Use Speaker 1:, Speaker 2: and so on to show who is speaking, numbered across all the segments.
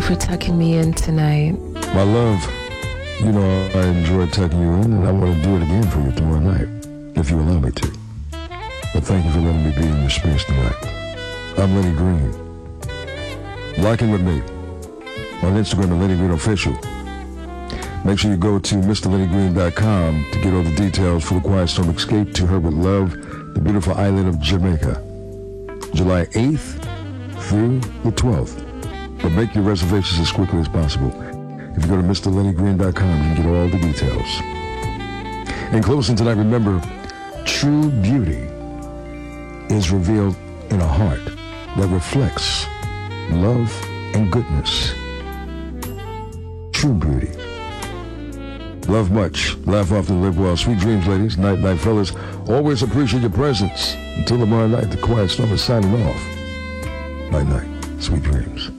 Speaker 1: for tucking me in tonight.
Speaker 2: My love, you know I enjoyed tucking you in, and I want to do it again for you tomorrow night, if you allow me to. But thank you for letting me be in your space tonight. I'm Lenny Green. Lock in with me on Instagram at Lenny Green Official. Make sure you go to MrLennyGreen.com to get all the details for the Quiet Storm Escape to Her With Love, the beautiful island of Jamaica, July 8th through the 12th. But make your reservations as quickly as possible. If you go to MrLennyGreen.com, you can get all the details. In closing tonight, remember, true beauty is revealed in a heart that reflects love and goodness. True beauty. Love much, laugh often, live well. Sweet dreams, ladies. Night, night, fellas. Always appreciate your presence. Until tomorrow night, the Quiet Storm is signing off. Night, night. Sweet dreams.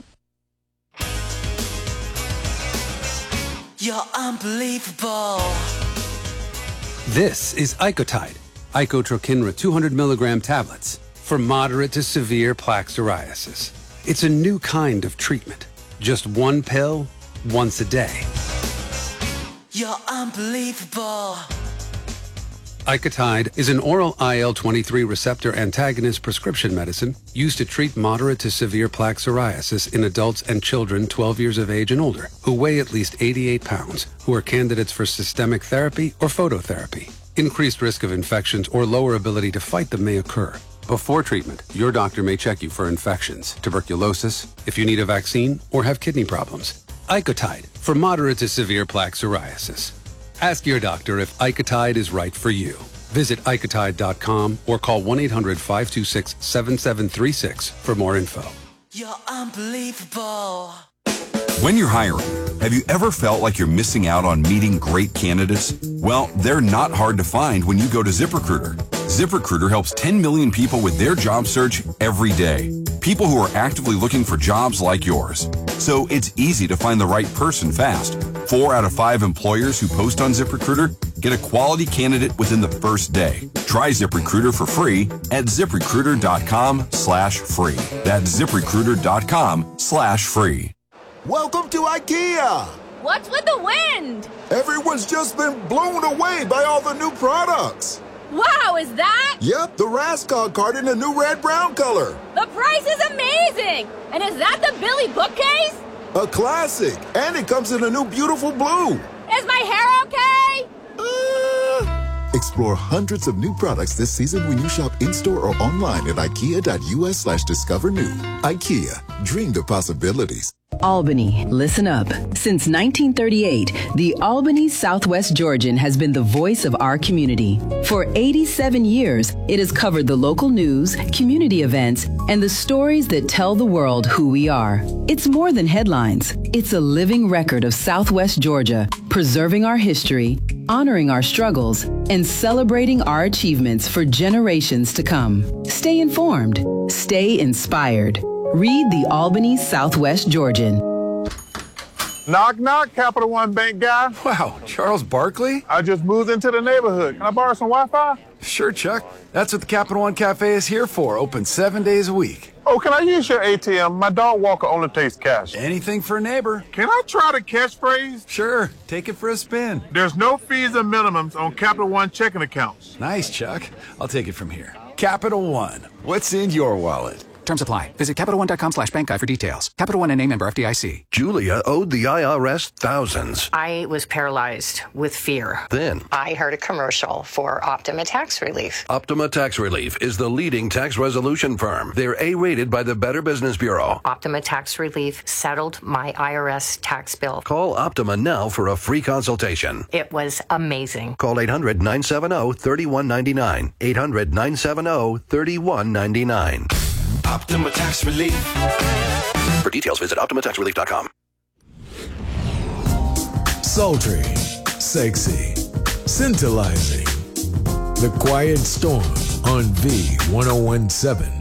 Speaker 3: You're unbelievable.
Speaker 4: This is Icotide, Icotrokinra 200 milligram tablets for moderate to severe plaque psoriasis. It's a new kind of treatment. Just one pill, once a day.
Speaker 3: You're unbelievable.
Speaker 4: Icotide is an oral IL-23 receptor antagonist prescription medicine used to treat moderate to severe plaque psoriasis in adults and children 12 years of age and older who weigh at least 88 pounds, who are candidates for systemic therapy or phototherapy. Increased risk of infections or lower ability to fight them may occur. Before treatment, your doctor may check you for infections, tuberculosis, if you need a vaccine, or have kidney problems. Icotide for moderate to severe plaque psoriasis. Ask your doctor if Icotide is right for you. Visit Icotide.com or call 1-800-526-7736 for more info.
Speaker 3: You're unbelievable.
Speaker 5: When you're hiring, have you ever felt like you're missing out on meeting great candidates? Well, they're not hard to find when you go to ZipRecruiter. ZipRecruiter helps 10 million people with their job search every day. People who are actively looking for jobs like yours. So it's easy to find the right person fast. 4 out of 5 employers who post on ZipRecruiter get a quality candidate within the first day. Try ZipRecruiter for free at ZipRecruiter.com/free. That's ZipRecruiter.com/free.
Speaker 6: Welcome to IKEA!
Speaker 7: What's with the wind?
Speaker 6: Everyone's just been blown away by all the new products.
Speaker 7: Wow, is that?
Speaker 6: Yep, the Raskog card in a new red-brown color.
Speaker 7: The price is amazing! And is that the Billy bookcase?
Speaker 6: A classic, and it comes in a new beautiful blue.
Speaker 7: Is my hair okay?
Speaker 6: Explore hundreds of new products this season when you shop in-store or online at ikea.us/discover new. IKEA, dream the possibilities.
Speaker 8: Albany, listen up. Since 1938, the Albany Southwest Georgian has been the voice of our community. For 87 years, it has covered the local news, community events, and the stories that tell the world who we are. It's more than headlines. It's a living record of Southwest Georgia, preserving our history, honoring our struggles, and celebrating our achievements for generations to come. Stay informed. Stay inspired. Read the Albany Southwest Georgian.
Speaker 9: Knock, knock, Capital One Bank guy.
Speaker 10: Wow, Charles Barkley?
Speaker 9: I just moved into the neighborhood. Can I borrow some Wi-Fi?
Speaker 10: Sure, Chuck. That's what the Capital One Cafe is here for. Open 7 days a week.
Speaker 9: Oh, can I use your ATM? My dog walker only takes cash.
Speaker 10: Anything for a neighbor.
Speaker 9: Can I try the catchphrase?
Speaker 10: Sure, take it for a spin.
Speaker 9: There's no fees or minimums on Capital One checking accounts.
Speaker 10: Nice, Chuck. I'll take it from here. Capital One. What's in your wallet?
Speaker 11: Terms apply. Visit CapitalOne.com/bankguide for details. Capital One and a member FDIC.
Speaker 12: Julia owed the IRS thousands.
Speaker 13: I was paralyzed with fear.
Speaker 12: Then
Speaker 13: I heard a commercial for Optima Tax Relief.
Speaker 12: Optima Tax Relief is the leading tax resolution firm. They're A-rated by the Better Business Bureau.
Speaker 13: Optima Tax Relief settled my IRS tax bill.
Speaker 12: Call Optima now for a free consultation.
Speaker 13: It was amazing.
Speaker 12: Call 800-970-3199. 800-970-3199.
Speaker 3: Optima Tax Relief.
Speaker 12: For details, visit OptimaTaxRelief.com.
Speaker 14: Sultry, sexy, scintillating. The Quiet Storm on V1017.